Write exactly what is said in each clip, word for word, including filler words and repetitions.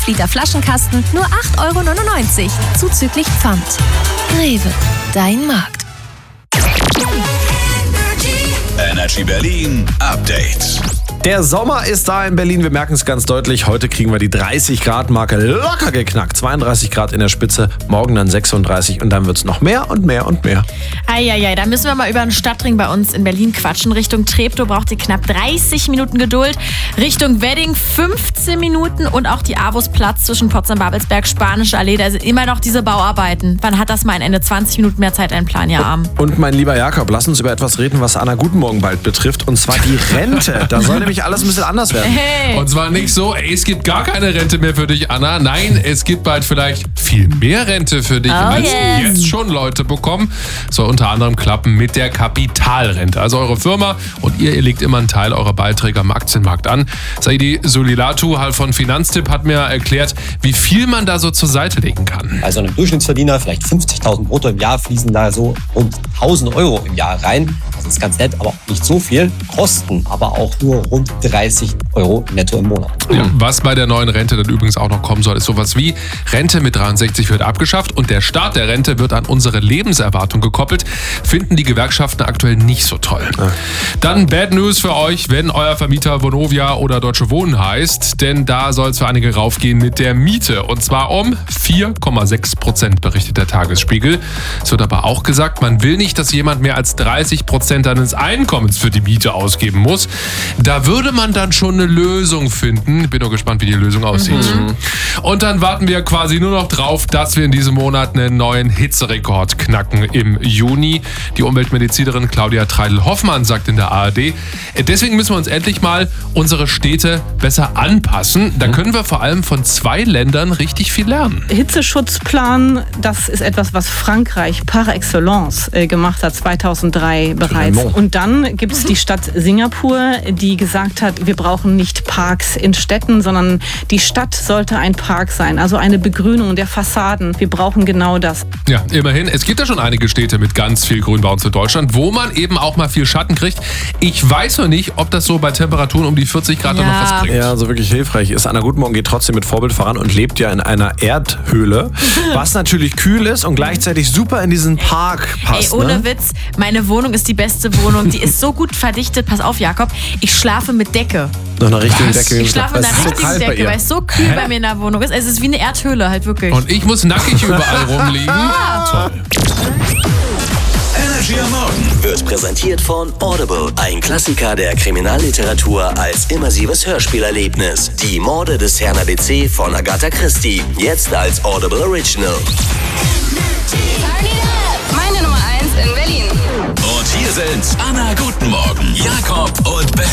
Liter Flaschenkasten nur acht Euro neunundneunzig, zuzüglich Pfand. Rewe, dein Markt. Energy Berlin Update. Der Sommer ist da in Berlin, wir merken es ganz deutlich. Heute kriegen wir die dreißig Grad Marke locker geknackt. zweiunddreißig Grad in der Spitze, morgen dann sechsunddreißig und dann wird es noch mehr und mehr und mehr. Eieiei, da müssen wir mal über einen Stadtring bei uns in Berlin quatschen. Richtung Treptow braucht ihr knapp dreißig Minuten Geduld. Richtung Wedding fünfzehn Minuten und auch die Avusplatz zwischen Potsdam-Babelsberg, Spanische Allee. Da sind immer noch diese Bauarbeiten. Wann hat das mal ein Ende? zwanzig Minuten mehr Zeit einplanen, ja arm. Und mein lieber Jakob, lass uns über etwas reden, was Anna Guten Morgen bald betrifft. Und zwar die Rente. Da soll nämlich alles ein bisschen anders werden. Hey. Und zwar nicht so, ey, es gibt gar keine Rente mehr für dich, Anna. Nein, es gibt bald vielleicht viel mehr Rente für dich, Oh, als yes. jetzt schon Leute bekommen. Soll unter anderem klappen mit der Kapitalrente. Also eure Firma und ihr, ihr legt immer einen Teil eurer Beiträge am Aktienmarkt an. Saidi Solilatu halt von Finanztipp hat mir erklärt, wie viel man da so zur Seite legen kann. Also einem Durchschnittsverdiener, vielleicht fünfzigtausend brutto im Jahr, fließen da so rund tausend Euro im Jahr rein. Das ist ganz nett, aber auch nicht so viel. Kosten aber auch nur rund dreißig Euro netto im Monat. Ja, was bei der neuen Rente dann übrigens auch noch kommen soll, ist sowas wie Rente mit dreiundsechzig wird abgeschafft und der Start der Rente wird an unsere Lebenserwartung gekoppelt. Finden die Gewerkschaften aktuell nicht so toll. Ja. Dann Bad News für euch, wenn euer Vermieter Vonovia oder Deutsche Wohnen heißt, denn da soll es für einige raufgehen mit der Miete und zwar um vier Komma sechs Prozent, berichtet der Tagesspiegel. Es wird aber auch gesagt, man will nicht, dass jemand mehr als dreißig Prozent seines Einkommens für die Miete ausgeben muss. Da würde man dann schon eine Lösung finden. Bin nur gespannt, wie die Lösung aussieht. Mhm. Und dann warten wir quasi nur noch drauf, dass wir in diesem Monat einen neuen Hitzerekord knacken im Juni. Die Umweltmedizinerin Claudia Treidel-Hoffmann sagt in der A R D, deswegen müssen wir uns endlich mal unsere Städte besser anpassen. Da können wir vor allem von zwei Ländern richtig viel lernen. Hitzeschutzplan, das ist etwas, was Frankreich par excellence äh, gemacht hat, zweitausenddrei bereits. Und dann gibt es die Stadt Singapur, die gesagt hat, wir brauchen nicht Parks in Städten, sondern die Stadt sollte ein Park sein, also eine Begrünung der Fassaden. Wir brauchen genau das. Ja, immerhin. Es gibt ja schon einige Städte mit ganz viel Grün bei uns in Deutschland, wo man eben auch mal viel Schatten kriegt. Ich weiß noch nicht, ob das so bei Temperaturen um die vierzig Grad Ja. dann noch was bringt. Ja, so wirklich hilfreich ist. Anna Guten Morgen geht trotzdem mit Vorbild voran und lebt ja in einer Erdhöhle, was natürlich kühl ist und gleichzeitig super in diesen Park passt. Ey, ohne ne? Witz, meine Wohnung ist die beste Wohnung. Die ist so gut verdichtet. Pass auf, Jakob. Ich schlafe mit Decke. Nach einer richtigen Was? Decke. Ich schlafe mit Das einer ist so richtigen kalt bei Decke, ihr. weil es so kühl Hä? bei mir in der Wohnung ist. Es ist wie eine Erdhöhle halt wirklich. Und ich muss nackig überall rumliegen. Toll. Energy am Morgen Wird präsentiert von Audible, ein Klassiker der Kriminalliteratur als immersives Hörspielerlebnis. Die Morde des Herrn A B C von Agatha Christie, jetzt als Audible Original. Meine Nummer eins in Berlin. und hier sind Anna Guten Morgen, Jakob und Ben.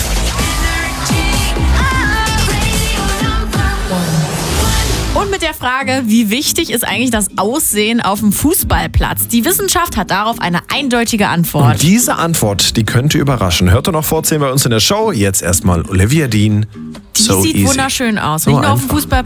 Und mit der Frage, wie wichtig ist eigentlich das Aussehen auf dem Fußballplatz? Die Wissenschaft hat darauf eine eindeutige Antwort. Und diese Antwort, die könnte überraschen. Hört ihr noch vorzehn bei uns in der Show? Jetzt erstmal Olivia Dean. Die So sieht easy. wunderschön aus. So Nicht nur auf dem einfach. Fußballplatz.